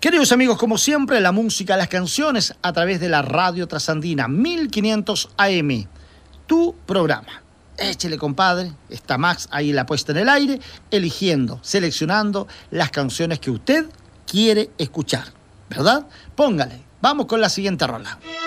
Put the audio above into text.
Queridos amigos, como siempre, la música, las canciones a través de la Radio Trasandina 1500 AM. Tu programa. Échele, compadre. Está Max ahí la puesta en el aire, eligiendo, seleccionando las canciones que usted quiere escuchar. ¿Verdad? Póngale. Vamos con la siguiente rola.